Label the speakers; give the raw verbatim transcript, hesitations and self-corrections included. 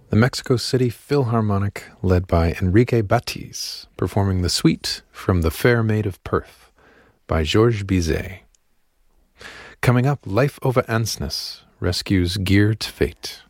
Speaker 1: the Mexico City Philharmonic, led by Enrique Batiz, performing the suite from The Fair Maid of Perth by Georges Bizet. Coming up, Life Over Ansness rescues Geert Fate.